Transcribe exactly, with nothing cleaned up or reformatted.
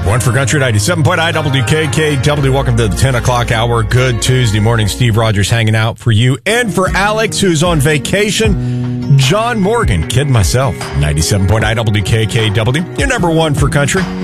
One for Country, ninety-seven point nine W K K W. Welcome to the ten o'clock hour. Good Tuesday morning. Steve Rogers hanging out for you and for Alex, who's on vacation. John Morgan, kid myself, ninety-seven point nine W K K W. Your number one for country.